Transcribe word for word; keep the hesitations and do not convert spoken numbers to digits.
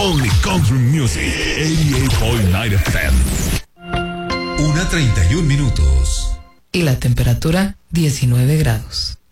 Only Country Music, ochenta y ocho punto nueve F M. Una treinta y un minutos. Y la temperatura diecinueve grados.